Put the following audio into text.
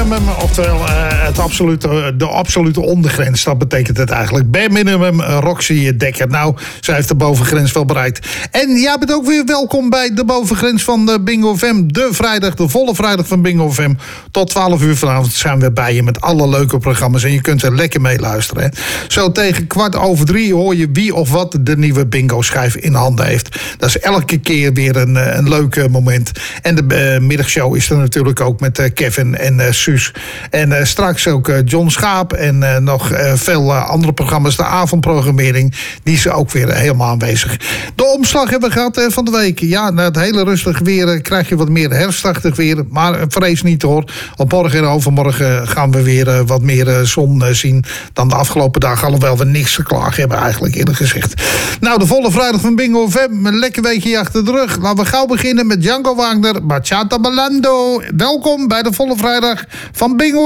minimum, oftewel de absolute ondergrens. Dat betekent het eigenlijk. Bare minimum, Roxy Dekker. Nou, zij heeft de bovengrens wel bereikt. En jij bent ook weer welkom bij de bovengrens van de Bingo FM. De volle vrijdag van Bingo FM. Tot 12 uur vanavond zijn we bij je met alle leuke programma's. En je kunt er lekker mee luisteren. Hè. Zo tegen 2:15 hoor je wie of wat de nieuwe bingo-schijf in handen heeft. Dat is elke keer weer een leuk moment. En de middagshow is er natuurlijk ook met Kevin en Suus. En straks ook John Schaap en nog veel andere programma's. De avondprogrammering, die is ook weer helemaal aanwezig. De omslag hebben we gehad van de week. Ja, na het hele rustig weer krijg je wat meer herfstachtig weer. Maar vrees niet hoor. Op morgen en overmorgen gaan we weer wat meer zon zien dan de afgelopen dagen. Alhoewel we niks te klagen hebben eigenlijk eerlijk gezegd. Nou, de volle vrijdag van Bingo FM. Een lekker weekje achter de rug. Laten we gauw beginnen met Django Wagner, Bachata Balando. Welkom bij de volle vrijdag van Bingo